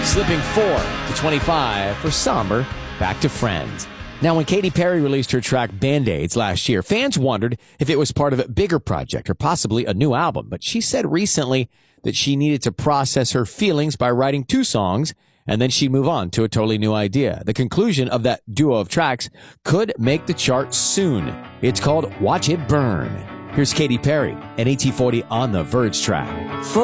slipping 4 to 25 for Somber, Back to Friends. Now, when Katy Perry released her track Band-Aids last year, fans wondered if it was part of a bigger project or possibly a new album. But she said recently that she needed to process her feelings by writing 2 songs, and then she'd move on to a totally new idea. The conclusion of that duo of tracks could make the chart soon. It's called Watch It Burn. Here's Katy Perry and AT40 on the Verge track.